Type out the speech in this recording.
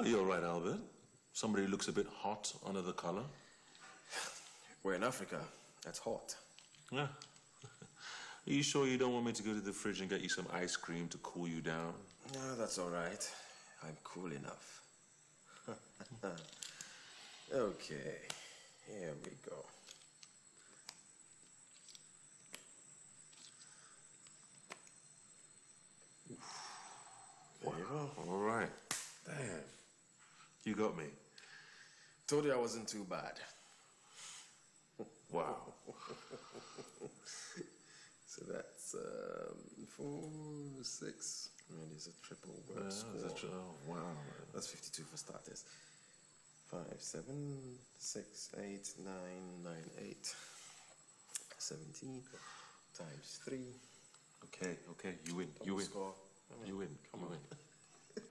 You're right, Albert. Somebody looks a bit hot under the collar. We're in Africa. That's hot. Yeah. Are you sure you don't want me to go to the fridge and get you some ice cream to cool you down? No, that's all right. I'm cool enough. Okay, here we go. There you go. All right. Damn. You got me. Told you I wasn't too bad. Wow. So that's 4, 6. I mean, there's a triple word score. Wow. That's 52 for starters. 5, 7, 6, 8, 9, 9, 8. 17 times 3. Okay. You win. You win. Score. You win.